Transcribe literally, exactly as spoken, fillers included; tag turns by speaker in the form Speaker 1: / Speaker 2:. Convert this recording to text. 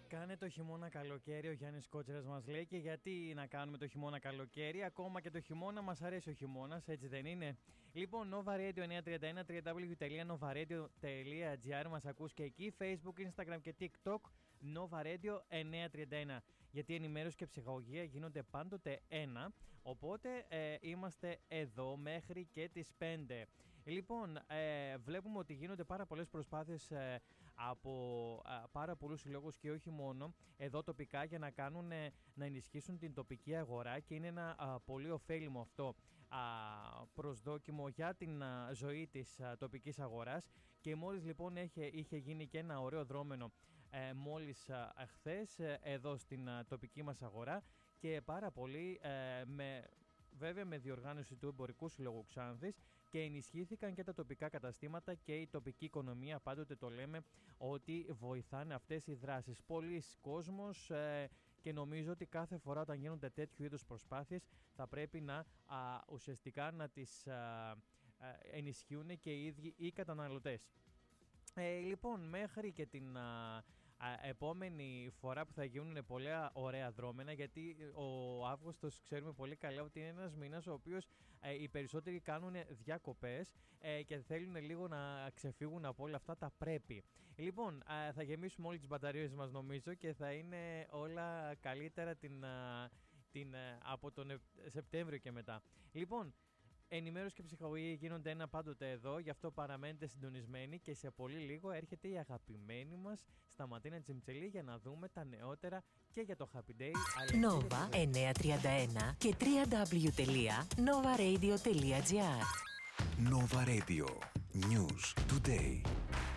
Speaker 1: Κάνε το χειμώνα καλοκαίρι, ο Γιάννης Κότσερας μας λέει. Και γιατί να κάνουμε το χειμώνα καλοκαίρι, ακόμα και το χειμώνα μας αρέσει ο χειμώνας, έτσι δεν είναι? Λοιπόν, Nova Radio εννιακόσια τριάντα ένα, double-u double-u double-u τελεία nova radio τελεία gr, μας ακούς και εκεί, Facebook, Instagram και TikTok, Nova Radio εννιακόσια τριάντα ένα. Γιατί ενημέρωση και ψυχαγωγία γίνονται πάντοτε ένα, οπότε ε, είμαστε εδώ μέχρι και τις πέντε. Λοιπόν, ε, βλέπουμε ότι γίνονται πάρα πολλές προσπάθειες ε, από ε, πάρα πολλούς συλλόγους και όχι μόνο εδώ τοπικά για να, κάνουν, ε, να ενισχύσουν την τοπική αγορά, και είναι ένα ε, πολύ ωφέλιμο αυτό ε, προσδόκιμο για την ε, ζωή της ε, τοπικής αγοράς. Και μόλις λοιπόν είχε, είχε γίνει και ένα ωραίο δρόμενο ε, μόλις ε, χθες ε, εδώ στην ε, τοπική μας αγορά, και πάρα πολύ ε, με... βέβαια με διοργάνωση του Εμπορικού Συλλόγου Ξάνθης, και ενισχύθηκαν και τα τοπικά καταστήματα και η τοπική οικονομία. Πάντοτε το λέμε ότι βοηθάνε αυτές οι δράσεις. Πολλοί κόσμος ε, και νομίζω ότι κάθε φορά όταν γίνονται τέτοιου είδους προσπάθειες θα πρέπει να α, ουσιαστικά να τις α, α, ενισχύουν και οι ίδιοι οι καταναλωτές. Ε, λοιπόν, μέχρι και την α, επόμενη φορά που θα γίνουν πολλά ωραία δρόμενα, γιατί ο Αύγουστος ξέρουμε πολύ καλά ότι είναι ένας μήνας ο οποίος ε, οι περισσότεροι κάνουν διακοπές ε, και θέλουν λίγο να ξεφύγουν από όλα αυτά τα πρέπει. Λοιπόν, ε, θα γεμίσουμε όλες τις μπαταρίες μας νομίζω και θα είναι όλα καλύτερα την, την, από τον Σεπτέμβριο και μετά. Λοιπόν, ενημέρωση και ψυχαγωγία γίνονται ένα πάντοτε εδώ, γι' αυτό παραμένετε συντονισμένοι και σε πολύ λίγο έρχεται η αγαπημένη μας Σταματίνα Τζιμτσελή για να δούμε τα νεότερα και για το Happy Day.
Speaker 2: Nova εννιακόσια τριάντα ένα και double-u double-u double-u τελεία nova radio τελεία gr.
Speaker 3: Nova Radio. News Today.